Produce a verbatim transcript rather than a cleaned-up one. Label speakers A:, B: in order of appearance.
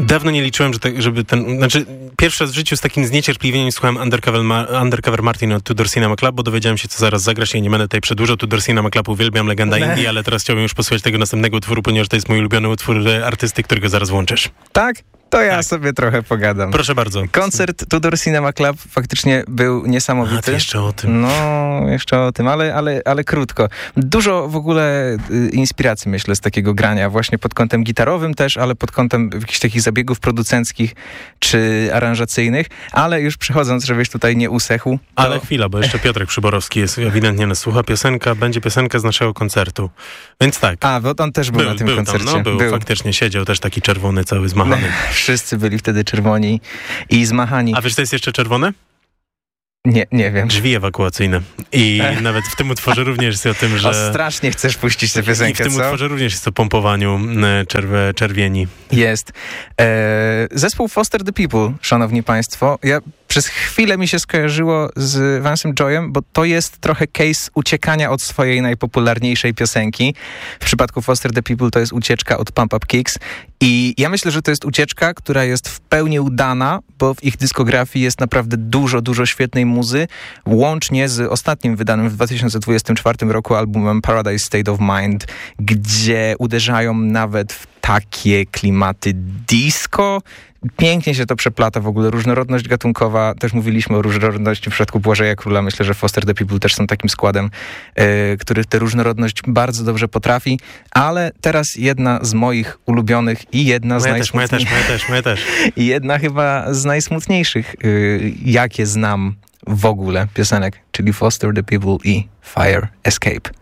A: Dawno nie liczyłem, że te, żeby ten... Znaczy, pierwszy raz w życiu z takim zniecierpliwieniem słuchałem Undercover, Ma, Undercover Martin od Tudor Cinema Club, bo dowiedziałem się, co zaraz zagrasz i nie będę tutaj przedłużał. Tudor Cinema Club uwielbiam, legenda
B: Ne.
A: Indii, ale teraz chciałbym już posłuchać tego następnego utworu, ponieważ to jest mój ulubiony utwór artysty, którego zaraz włączysz.
B: Tak? To ja
A: Tak.
B: sobie trochę pogadam.
A: Proszę bardzo.
B: Koncert Tudor Cinema Club faktycznie był niesamowity.
A: A, to jeszcze o tym.
B: No, jeszcze o tym, ale, ale, ale krótko. Dużo w ogóle y, inspiracji, myślę, z takiego grania, właśnie pod kątem gitarowym też, ale pod kątem jakichś takich zabiegów producenckich czy aranżacyjnych, ale już przechodząc, żebyś tutaj nie usechł. To...
A: Ale chwila, bo jeszcze Piotrek Przyborowski jest ewidentnie nas słucha. Piosenka, będzie piosenka z naszego koncertu. Więc tak.
B: A, bo on też był, był na tym
A: był
B: koncercie.
A: Tam, no, był,
B: był,
A: faktycznie siedział też taki czerwony, cały zmachany.
B: Wszyscy byli wtedy czerwoni i zmachani.
A: A wiesz, co jest jeszcze czerwone?
B: Nie, nie wiem.
A: Drzwi ewakuacyjne. I nawet w tym utworze również jest o tym, że...
B: O, strasznie chcesz puścić tę piosenkę,
A: I w tym
B: co?
A: utworze również jest o pompowaniu czerwe, czerwieni.
B: Jest. E, zespół Foster the People, szanowni państwo. Ja przez chwilę mi się skojarzyło z Vance'em Joyem, bo to jest trochę case uciekania od swojej najpopularniejszej piosenki. W przypadku Foster the People to jest ucieczka od Pump Up Kicks. I ja myślę, że to jest ucieczka, która jest w pełni udana, bo w ich dyskografii jest naprawdę dużo, dużo świetnej muzy, łącznie z ostatnim wydanym w dwa tysiące dwudziestym czwartym roku albumem Paradise State of Mind, gdzie uderzają nawet w takie klimaty disco. Pięknie się to przeplata w ogóle, różnorodność gatunkowa, też mówiliśmy o różnorodności w przypadku Błażeja Króla, myślę, że Foster the People też są takim składem, yy, który tę różnorodność bardzo dobrze potrafi, ale teraz jedna z moich ulubionych i jedna
A: Moja
B: z
A: też, moja też, moja też, moja też.
B: i jedna chyba z najsmutniejszych, yy, jakie znam w ogóle piosenek, czyli Foster the People i Fire Escape.